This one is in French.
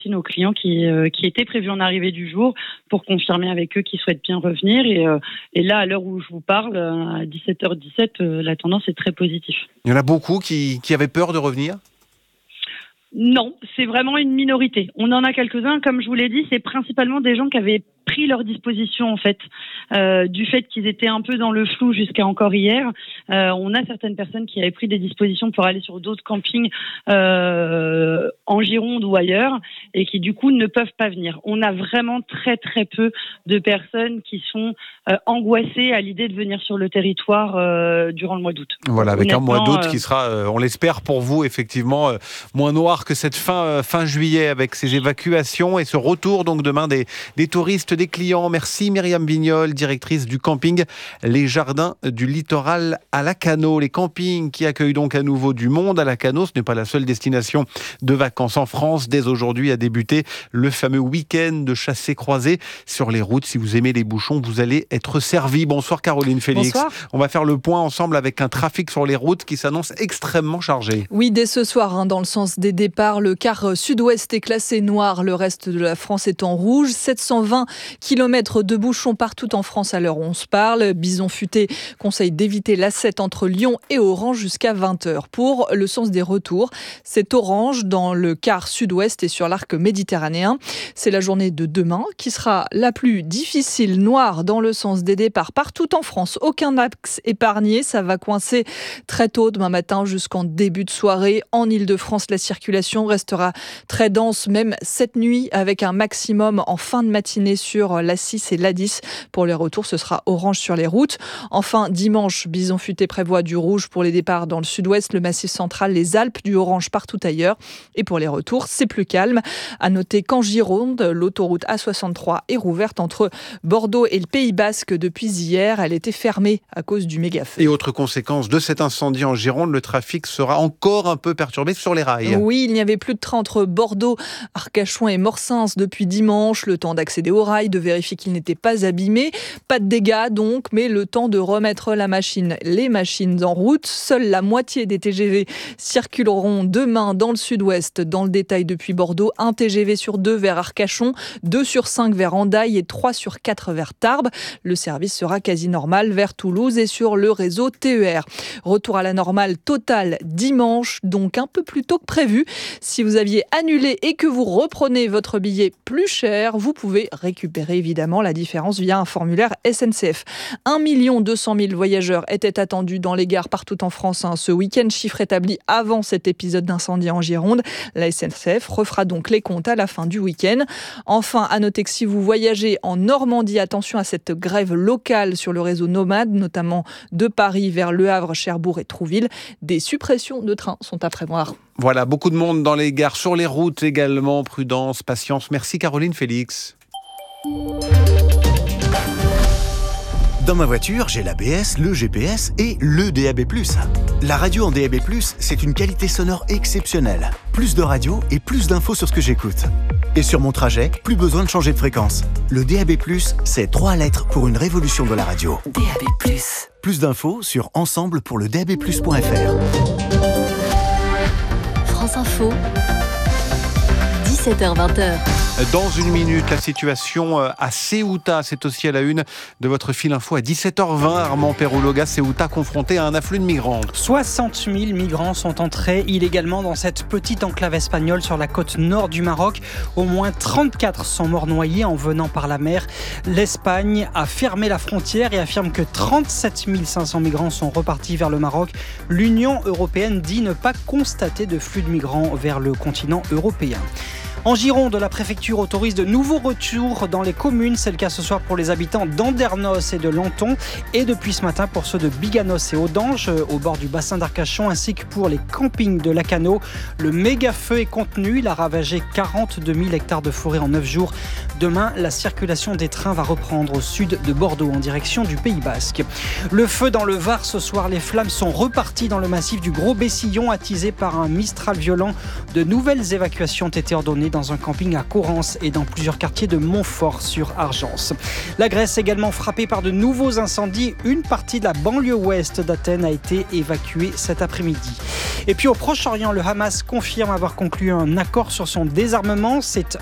nos clients qui étaient prévus en arrivée du jour pour confirmer avec eux qu'ils souhaitent bien revenir. Et là, à l'heure où je vous parle, à 17h17, la tendance est très positive. Il y en a beaucoup qui avaient peur de revenir ? Non, c'est vraiment une minorité. On en a quelques-uns, comme je vous l'ai dit, c'est principalement des gens qui avaient pris leurs dispositions en fait, du fait qu'ils étaient un peu dans le flou jusqu'à encore hier. On a certaines personnes qui avaient pris des dispositions pour aller sur d'autres campings en Gironde ou ailleurs et qui du coup ne peuvent pas venir. On a vraiment très très peu de personnes qui sont angoissées à l'idée de venir sur le territoire durant le mois d'août. Voilà, avec un mois d'août qui sera, on l'espère pour vous, effectivement, moins noir que cette fin juillet avec ces évacuations et ce retour donc demain des touristes, des clients. Merci Myriam Vignol, directrice du camping Les Jardins du Littoral à Lacanau. Les campings qui accueillent donc à nouveau du monde à Lacanau. Ce n'est pas la seule destination de vacances en France. Dès aujourd'hui a débuté le fameux week-end de chassé-croisé sur les routes. Si vous aimez les bouchons, vous allez être servi. Bonsoir Caroline Félix. Bonsoir. On va faire le point ensemble avec un trafic sur les routes qui s'annonce extrêmement chargé. Oui, dès ce soir, dans le sens des départs, le quart sud-ouest est classé noir. Le reste de la France est en rouge. 720 kilomètres de bouchons partout en France à l'heure où on se parle. Bison Futé conseille d'éviter l'A7 entre Lyon et Orange jusqu'à 20h. Pour le sens des retours, c'est orange dans le quart sud-ouest et sur l'arc méditerranéen. C'est la journée de demain qui sera la plus difficile, noire dans le sens des départs partout en France. Aucun axe épargné, ça va coincer très tôt demain matin jusqu'en début de soirée. En Ile-de-France, la circulation restera très dense, même cette nuit, avec un maximum en fin de matinée sur l'A6 et l'A10. Pour les retours, ce sera orange sur les routes. Enfin, dimanche, Bison Futé prévoit du rouge pour les départs dans le sud-ouest, le Massif central, les Alpes, du orange partout ailleurs. Et pour les retours, c'est plus calme. À noter qu'en Gironde, l'autoroute A63 est rouverte entre Bordeaux et le Pays Basque depuis hier. Elle était fermée à cause du méga-feu. Et autre conséquence de cet incendie en Gironde, le trafic sera encore un peu perturbé sur les rails. Oui, il n'y avait plus de train entre Bordeaux, Arcachon et Morsins depuis dimanche. Le temps d'accéder au rail, de vérifier qu'il n'était pas abîmé. Pas de dégâts donc, mais le temps de remettre les machines en route. Seule la moitié des TGV circuleront demain dans le sud-ouest. Dans le détail depuis Bordeaux, 1 TGV sur 2 vers Arcachon, 2 sur 5 vers Hendaye et 3 sur 4 vers Tarbes. Le service sera quasi normal vers Toulouse et sur le réseau TER. Retour à la normale totale dimanche, donc un peu plus tôt que prévu. Si vous aviez annulé et que vous reprenez votre billet plus cher, vous pouvez récupérer évidemment la différence via un formulaire SNCF. 1 200 000 voyageurs étaient attendus dans les gares partout en France ce week-end, chiffre établi avant cet épisode d'incendie en Gironde. La SNCF refera donc les comptes à la fin du week-end. Enfin, à noter que si vous voyagez en Normandie, attention à cette grève locale sur le réseau Nomade, notamment de Paris vers Le Havre, Cherbourg et Trouville. Des suppressions de trains sont à prévoir. Voilà, beaucoup de monde dans les gares, sur les routes également. Prudence, patience. Merci Caroline Félix. Dans ma voiture, j'ai l'ABS, le GPS et le DAB+. La radio en DAB+, c'est une qualité sonore exceptionnelle. Plus de radio et plus d'infos sur ce que j'écoute. Et sur mon trajet, plus besoin de changer de fréquence. Le DAB+, c'est 3 lettres pour une révolution de la radio. DAB+. Plus d'infos sur ensemble-pour-le-DAB+.fr. France Info, 17h-20h. Dans une minute, la situation à Ceuta, c'est aussi à la une de votre fil info à 17h20. Armand Perrouloga, Ceuta confronté à un afflux de migrants. 60 000 migrants sont entrés illégalement dans cette petite enclave espagnole sur la côte nord du Maroc. Au moins 34 sont morts noyés en venant par la mer. L'Espagne a fermé la frontière et affirme que 37 500 migrants sont repartis vers le Maroc. L'Union européenne dit ne pas constater de flux de migrants vers le continent européen. En Gironde, la préfecture autorise de nouveaux retours dans les communes. C'est le cas ce soir pour les habitants d'Andernos et de Lanton. Et depuis ce matin pour ceux de Biganos et Audange, au bord du bassin d'Arcachon, ainsi que pour les campings de Lacanau. Le méga-feu est contenu. Il a ravagé 42 000 hectares de forêt en 9 jours. Demain, la circulation des trains va reprendre au sud de Bordeaux en direction du Pays Basque. Le feu dans le Var ce soir. Les flammes sont reparties dans le massif du Gros Bessillon, attisé par un Mistral violent. De nouvelles évacuations ont été ordonnées dans un camping à Correns et dans plusieurs quartiers de Montfort-sur-Argence. La Grèce également frappée par de nouveaux incendies. Une partie de la banlieue ouest d'Athènes a été évacuée cet après-midi. Et puis au Proche-Orient, le Hamas confirme avoir conclu un accord sur son désarmement. C'est